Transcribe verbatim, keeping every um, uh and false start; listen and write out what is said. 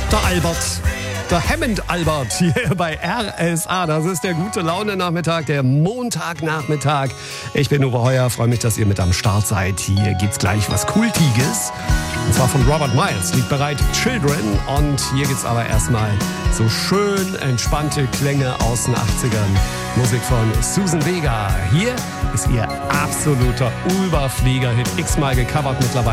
Der Albert. Der Hammond Albert hier bei R S A. Das ist der gute Laune-Nachmittag, der Montagnachmittag. Ich bin Uwe Heuer, freue mich, dass ihr mit am Start seid. Hier gibt's gleich was Kultiges. Und zwar von Robert Miles, liegt bereit, Children. Und hier gibt's aber erstmal so schön entspannte Klänge aus den achtzigern. Musik von Susan Vega. Hier ist ihr absoluter Überflieger-Hit, x-mal gecovert mittlerweile.